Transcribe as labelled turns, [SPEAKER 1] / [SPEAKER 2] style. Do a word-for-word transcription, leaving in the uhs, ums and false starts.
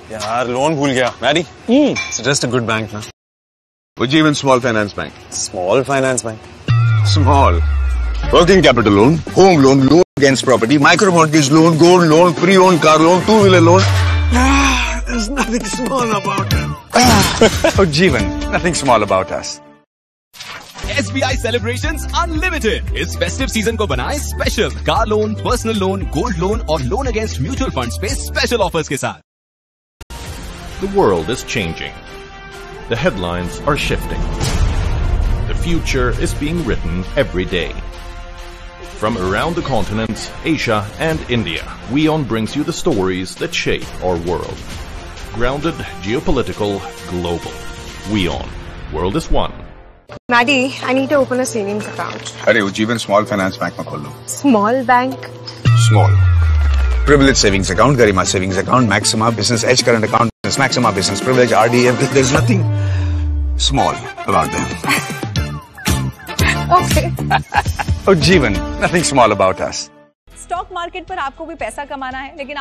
[SPEAKER 1] यार लोन भूल गया। Mary, it's just a good bank ना।
[SPEAKER 2] Ujjivan Small Finance Bank.
[SPEAKER 1] Small finance bank.
[SPEAKER 2] Small. Working capital loan, home loan, loan against property, micro mortgage loan, gold loan, pre-owned car loan, two-wheeler loan. Ah, there's nothing small about it. Ah.
[SPEAKER 3] Ujjivan, nothing small about us.
[SPEAKER 4] S B I Celebrations Unlimited इस festive season को बनाए special. Car loan, personal loan, gold loan और loan against mutual funds पे special offers के साथ।
[SPEAKER 5] The world is changing. The headlines are shifting. The future is being written every day. From around the continents, Asia and India, WION brings you the stories that shape our world. Grounded, geopolitical, global. WION. World is one.
[SPEAKER 6] Maddie, I need to open a savings account.
[SPEAKER 2] अरे Ujjivan Small Finance Bank में खोल लो।
[SPEAKER 6] Small bank?
[SPEAKER 2] Small. Privilege savings account, Garima savings account, Maxima Business Edge current account, Business Maxima Business Privilege, R D F. There's nothing small about them.
[SPEAKER 6] Okay.
[SPEAKER 3] Ujjivan, nothing small about us.
[SPEAKER 7] Stock market पर आपको भी पैसा कमाना है लेकिन